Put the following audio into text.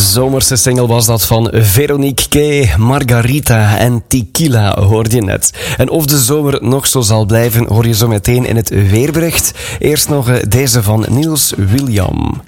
zomerse single was dat van Veronique K. Margarita en Tequila hoorde je net. En of de zomer nog zo zal blijven, hoor je zo meteen in het weerbericht. Eerst nog deze van Niels William.